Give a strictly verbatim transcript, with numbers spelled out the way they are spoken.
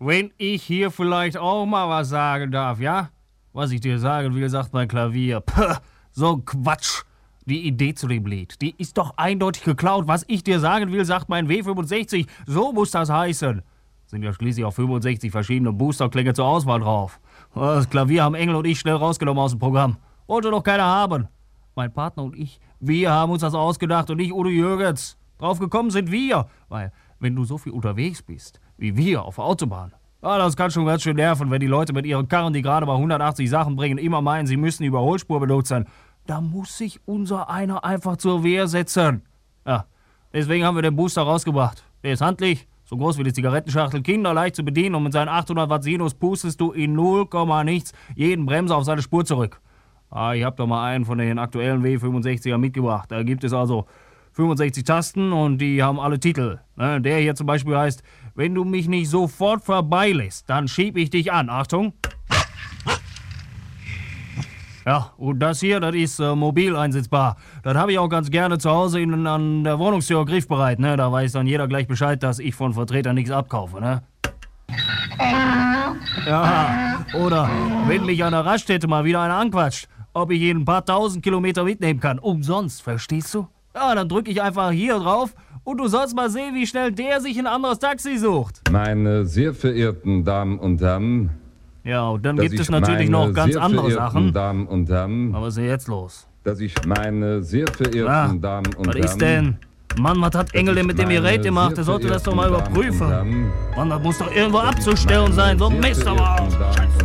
wenn ich hier vielleicht auch mal was sagen darf, ja? Was ich dir sagen will, sagt mein Klavier. Puh, so ein Quatsch. Die Idee zu dem Lied, die ist doch eindeutig geklaut. Was ich dir sagen will, sagt mein W fünfundsechzig. So muss das heißen. Sind ja schließlich auch fünfundsechzig verschiedene Boosterklänge zur Auswahl drauf. Das Klavier haben Engel und ich schnell rausgenommen aus dem Programm. Wollte doch keiner haben. Mein Partner und ich, wir haben uns das ausgedacht und nicht Udo Jürgens. Drauf gekommen sind wir. Weil, wenn du so viel unterwegs bist, wie wir auf der Autobahn, ja, das kann schon ganz schön nerven, wenn die Leute mit ihren Karren, die gerade mal hundertachtzig Sachen bringen, immer meinen, sie müssen die Überholspur benutzen. Da muss sich unser einer einfach zur Wehr setzen. Ja, deswegen haben wir den Booster rausgebracht. Der ist handlich, so groß wie die Zigarettenschachtel, kinderleicht zu bedienen und mit seinen achthundert Watt Sinus pustest du in null Komma nichts jeden Bremser auf seine Spur zurück. Ah, ich hab doch mal einen von den aktuellen W fünfundsechziger mitgebracht. Da gibt es also fünfundsechzig Tasten und die haben alle Titel. Der hier zum Beispiel heißt, wenn du mich nicht sofort vorbeilässt, dann schieb ich dich an. Achtung. Ja, und das hier, das ist äh, mobil einsetzbar. Das habe ich auch ganz gerne zu Hause in, an der Wohnungstür griffbereit. Ne? Da weiß dann jeder gleich Bescheid, dass ich von Vertretern nichts abkaufe. Ne? Ja, oder wenn mich an der Raststätte mal wieder einer anquatscht, ob ich ihn ein paar tausend Kilometer mitnehmen kann. Umsonst, verstehst du? Ja, dann drücke ich einfach hier drauf und du sollst mal sehen, wie schnell der sich ein anderes Taxi sucht. Meine sehr verehrten Damen und Herren, ja, und dann gibt es natürlich noch ganz andere Sachen. Damen und Herren, aber was ist denn jetzt los? Dass ich meine sehr verehrten ja, Damen und was Herren... Was ist denn? Mann, was hat Engel denn mit dem Gerät gemacht? Der sollte das doch mal überprüfen. Mann, das muss doch irgendwo abzustellen sein. So ein Mist, aber... Scheiße.